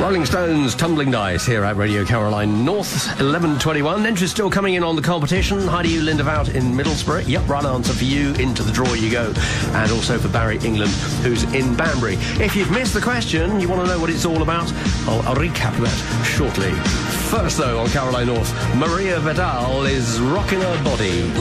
Rolling Stones, Tumbling Dice here at Radio Caroline North, 11:21. Entries still coming in on the competition. Hi to you, Linda Vout in Middlesbrough. Yep, right answer for you. Into the draw you go. And also for Barry England, who's in Banbury. If you've missed the question, you want to know what it's all about, I'll recap that shortly. First, though, on Caroline North, Maria Vidal is rocking her body.